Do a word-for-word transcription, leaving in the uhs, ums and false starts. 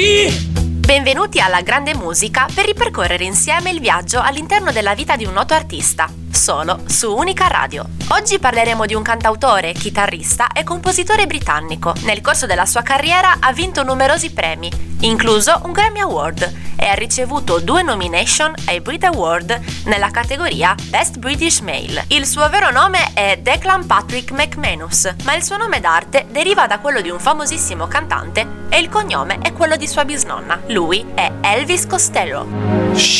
Sì! Benvenuti alla Grande Musica per ripercorrere insieme il viaggio all'interno della vita di un noto artista, solo su Unica Radio. Oggi parleremo di un cantautore, chitarrista e compositore britannico. Nel corso della sua carriera ha vinto numerosi premi, incluso un Grammy Award, e ha ricevuto due nomination ai Brit Award nella categoria Best British Male. Il suo vero nome è Declan Patrick McManus, ma il suo nome d'arte deriva da quello di un famosissimo cantante e il cognome è quello di sua bisnonna. Lui è Elvis Costello.